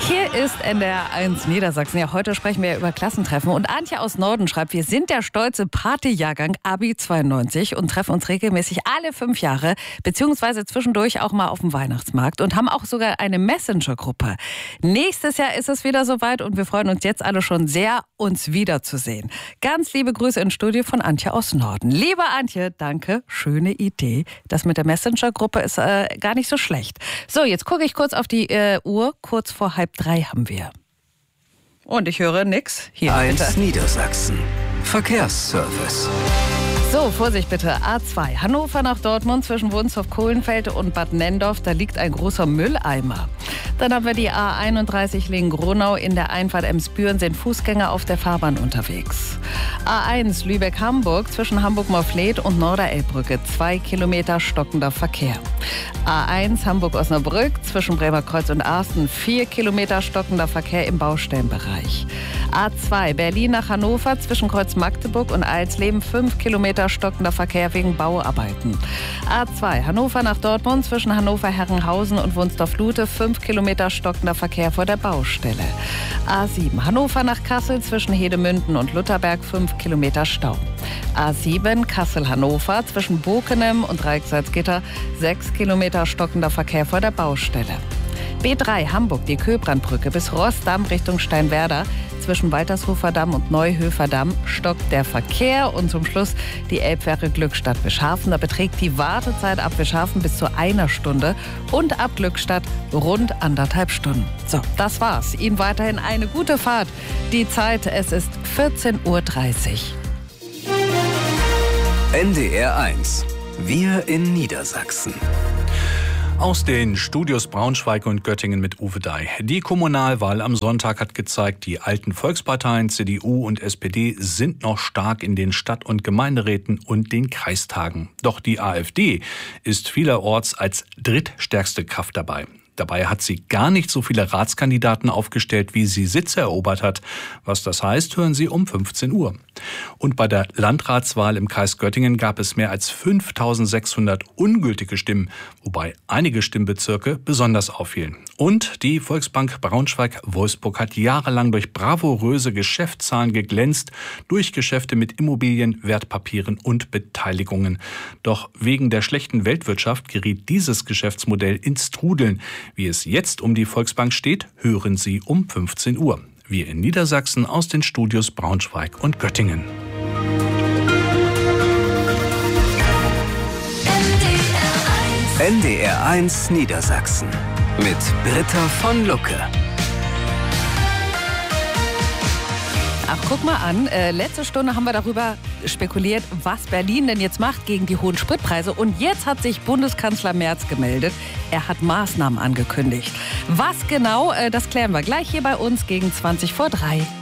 Hier ist NDR 1 Niedersachsen. Ja, heute sprechen wir über Klassentreffen. Und Antje aus Norden schreibt, wir sind der stolze Partyjahrgang Abi 92 und treffen uns regelmäßig alle 5 Jahre, beziehungsweise zwischendurch auch mal auf dem Weihnachtsmarkt und haben auch sogar eine Messenger-Gruppe. Nächstes Jahr ist es wieder soweit und wir freuen uns jetzt alle schon sehr, uns wiederzusehen. Ganz liebe Grüße ins Studio von Antje aus Norden. Liebe Antje, danke, schöne Idee. Das mit der Messenger-Gruppe ist gar nicht so schlecht. So, jetzt gucke ich kurz auf die Uhr, kurz vor 2:30 haben wir. Und ich höre nix. Hier, 1 bitte. Niedersachsen. Verkehrsservice. So, Vorsicht bitte. A2. Hannover nach Dortmund zwischen Wunstorf-Kohlenfeld und Bad Nendorf. Da liegt ein großer Mülleimer. Dann haben wir die A31 Lingen-Gronau. In der Einfahrt Emsbüren sind Fußgänger auf der Fahrbahn unterwegs. A1 Lübeck-Hamburg zwischen Hamburg-Morfleet und Norderelbbrücke. 2 Kilometer stockender Verkehr. A1 Hamburg-Osnabrück zwischen Bremerkreuz und Arsten. 4 Kilometer stockender Verkehr im Baustellenbereich. A2 Berlin nach Hannover zwischen Kreuz Magdeburg und Alsleben. 5 Kilometer stockender Verkehr wegen Bauarbeiten. A2 Hannover nach Dortmund zwischen Hannover-Herrenhausen und Wunstorf-Lute. 5 Kilometer stockender Verkehr vor der Baustelle. A7 Hannover nach Kassel zwischen Hedemünden und Lutherberg. 5 Kilometer Stau. A7 Kassel-Hannover zwischen Bokenem und Reichsalzgitter. 6 Kilometer stockender Verkehr vor der Baustelle. B3 Hamburg, die Köbrandbrücke bis Rossdamm Richtung Steinwerder. Zwischen Waltershofer Damm und Neuhöfer Damm stockt der Verkehr. Und zum Schluss die Elbfähre Glückstadt Wischhafen. Da beträgt die Wartezeit ab Wischhafen bis zu 1 Stunde und ab Glückstadt rund 1,5 Stunden. So, das war's. Ihnen weiterhin eine gute Fahrt. Die Zeit, es ist 14:30 Uhr. NDR 1. Wir in Niedersachsen. Aus den Studios Braunschweig und Göttingen mit Uwe Dai. Die Kommunalwahl am Sonntag hat gezeigt, die alten Volksparteien CDU und SPD sind noch stark in den Stadt- und Gemeinderäten und den Kreistagen. Doch die AfD ist vielerorts als drittstärkste Kraft dabei. Dabei hat sie gar nicht so viele Ratskandidaten aufgestellt, wie sie Sitze erobert hat. Was das heißt, hören Sie um 15 Uhr. Und bei der Landratswahl im Kreis Göttingen gab es mehr als 5.600 ungültige Stimmen, wobei einige Stimmbezirke besonders auffielen. Und die Volksbank Braunschweig-Wolfsburg hat jahrelang durch bravouröse Geschäftszahlen geglänzt, durch Geschäfte mit Immobilien, Wertpapieren und Beteiligungen. Doch wegen der schlechten Weltwirtschaft geriet dieses Geschäftsmodell ins Trudeln. Wie es jetzt um die Volksbank steht, hören Sie um 15 Uhr. Wir in Niedersachsen aus den Studios Braunschweig und Göttingen. NDR 1 Niedersachsen mit Britta von Lucke. Ach, guck mal an, letzte Stunde haben wir darüber spekuliert, was Berlin denn jetzt macht gegen die hohen Spritpreise. Und jetzt hat sich Bundeskanzler Merz gemeldet. Er hat Maßnahmen angekündigt. Was genau, das klären wir gleich hier bei uns gegen 3:20.